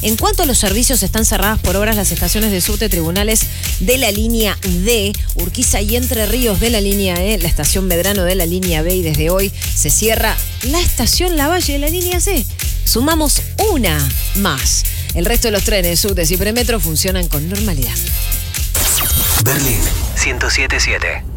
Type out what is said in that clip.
En cuanto a los servicios, están cerradas por horas las estaciones de subte tribunales de la línea D, Urquiza y Entre Ríos de la línea E, la estación Medrano de la línea B, y desde hoy se cierra la estación Lavalle de la línea C. Sumamos una más. El resto de los trenes, subtes y premetro funcionan con normalidad. Berlín 107.7.